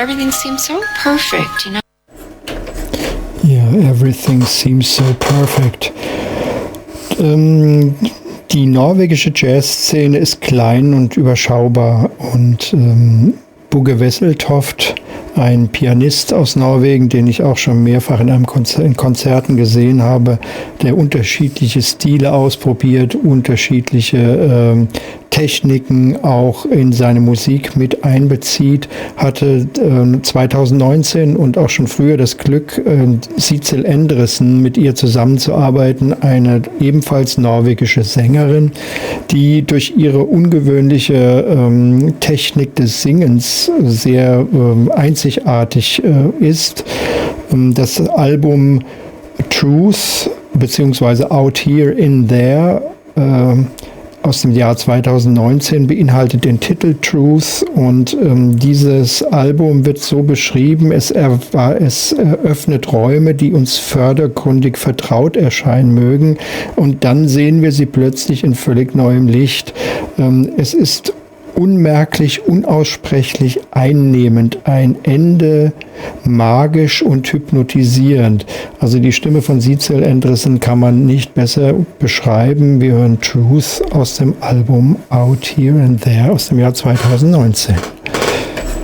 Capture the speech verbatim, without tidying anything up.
everything seems so perfect, you know? Yeah, everything seems so perfect. Ähm, die norwegische Jazzszene ist klein und überschaubar und ähm, Bugge Wesseltoft, ein Pianist aus Norwegen, den ich auch schon mehrfach in, einem Konzer- in Konzerten gesehen habe, der unterschiedliche Stile ausprobiert, unterschiedliche ähm, Techniken auch in seine Musik mit einbezieht, hatte äh, zweitausendneunzehn und auch schon früher das Glück, äh, Sidsel Endresen mit ihr zusammenzuarbeiten, eine ebenfalls norwegische Sängerin, die durch ihre ungewöhnliche ähm, Technik des Singens sehr ähm, einzigartig äh, ist. Ähm, das Album Truth bzw. Out Here in There äh, aus dem Jahr zweitausendneunzehn beinhaltet den Titel Truth und ähm, dieses Album wird so beschrieben, es, er, es eröffnet Räume, die uns fördergründig vertraut erscheinen mögen und dann sehen wir sie plötzlich in völlig neuem Licht. Ähm, es ist unmerklich, unaussprechlich einnehmend, ein Ende magisch und hypnotisierend. Also die Stimme von Sidsel Endresen kann man nicht besser beschreiben. Wir hören Truth aus dem Album Out Here and There aus dem Jahr zweitausendneunzehn.